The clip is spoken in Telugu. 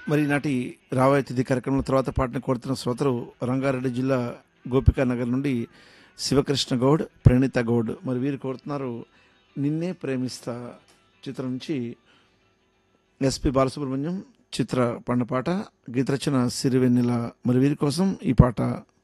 మరి నాటి రాబోయే తిథి కార్యక్రమం తర్వాత పాటను కోరుతున్న శ్రోతలు రంగారెడ్డి జిల్లా గోపికా నగర్ నుండి శివకృష్ణ గౌడ్, ప్రణీత గౌడ్. మరి వీరు కోరుతున్నారు నిన్నే ప్రేమిస్తా చిత్రం నుంచి ఎస్పి బాలసుబ్రహ్మణ్యం చిత్ర పండపాట, గీతరచన సిరివెన్నెల. మరి వీరి కోసం ఈ పాట.